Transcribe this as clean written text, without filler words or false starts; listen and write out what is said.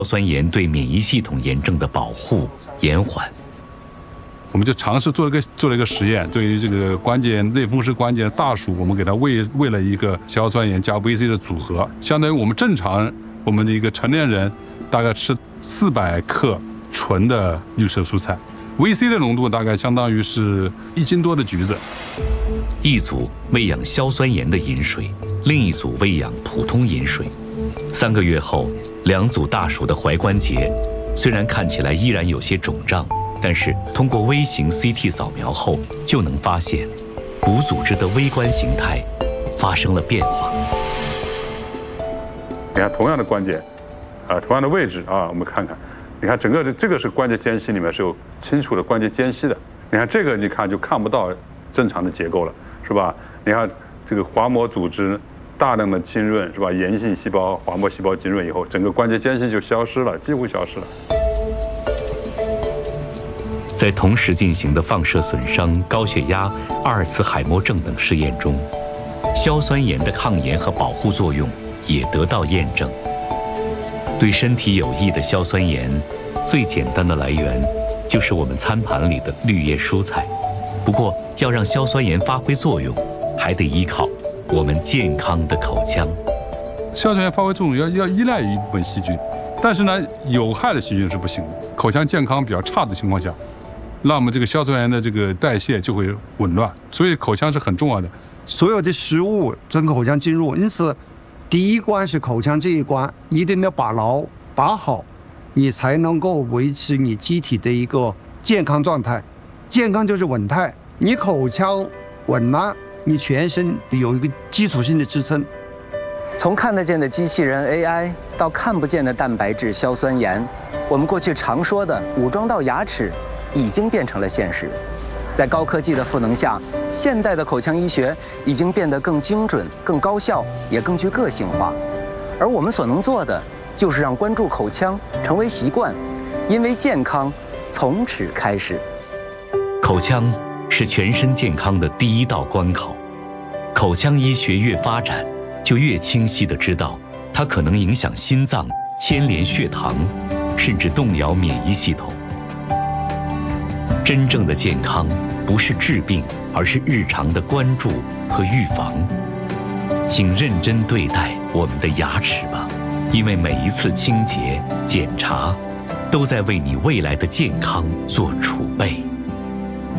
硝酸盐对免疫系统炎症的保护延缓。 我们就尝试做了一个实验，对于这个类风湿关节大鼠，我们给它喂了一个硝酸盐加 VC 的组合，相当于我们的一个成年人大概吃400克纯的绿色蔬菜。VC 的浓度大概相当于是1斤多的橘子。 一组喂养硝酸盐的饮水，另一组喂养普通饮水。3个月后，2组大鼠的踝关节虽然看起来依然有些肿胀，但是通过微型 CT 扫描后就能发现，骨组织的微观形态发生了变化。 你看同样的关节，同样的位置啊，我们看看，你看整个这个是关节间隙里面是有清楚的关节间隙的。你看这个，你看就看不到正常的结构了，是吧？你看这个滑膜组织大量的浸润，是吧？炎性细胞、滑膜细胞浸润以后，整个关节间隙就消失了，几乎消失了。 在同时进行的放射损伤、高血压、阿尔茨海默症等试验中，硝酸盐的抗炎和保护作用也得到验证。对身体有益的硝酸盐，最简单的来源就是我们餐盘里的绿叶蔬菜。不过，要让硝酸盐发挥作用，还得依靠我们健康的口腔。 硝酸盐发挥作用要依赖于一部分细菌，但是呢，有害的细菌是不行的。口腔健康比较差的情况下，那我们这个硝酸盐的这个代谢就会紊乱，所以口腔是很重要的。 所有的食物从口腔进入，因此第一关是口腔这一关，一定要把牢把好，你才能够维持你机体的一个健康状态。健康就是稳态，你口腔稳了，你全身有一个基础性的支撑。 从看得见的机器人 AI 到看不见的蛋白质硝酸盐，我们过去常说的武装到牙齿已经变成了现实。在高科技的赋能下，现代的口腔医学已经变得更精准、更高效，也更具个性化。而我们所能做的，就是让关注口腔成为习惯，因为健康从此开始。 口腔是全身健康的第一道关口，口腔医学越发展，就越清晰地知道，它可能影响心脏、牵连血糖，甚至动摇免疫系统。真正的健康不是治病，而是日常的关注和预防。请认真对待我们的牙齿吧，因为每一次清洁、检查，都在为你未来的健康做储备。